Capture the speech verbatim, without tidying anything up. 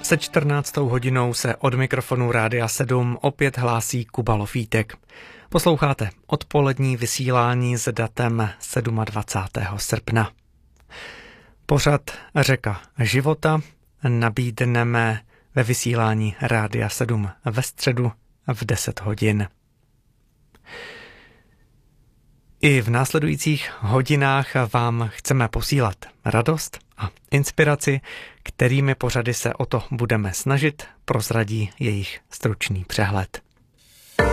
Se čtrnáctou hodinou se od mikrofonu Rádia sedm opět hlásí Kuba Lofítek. Posloucháte odpolední vysílání s datem dvacátého sedmého srpna. Pořad Řeka života nabídneme ve vysílání Rádia sedm ve středu v deset hodin. I v následujících hodinách vám chceme posílat radost a inspiraci, kterými pořady se o to budeme snažit, prozradí jejich stručný přehled.